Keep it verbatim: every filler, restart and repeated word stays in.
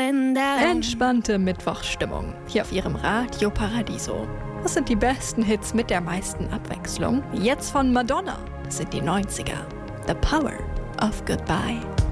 going down. Entspannte Mittwochsstimmung hier auf Ihrem Radio Paradiso. Das sind die besten Hits mit der meisten Abwechslung. Jetzt von Madonna. Das sind die neunziger. The Power of Goodbye.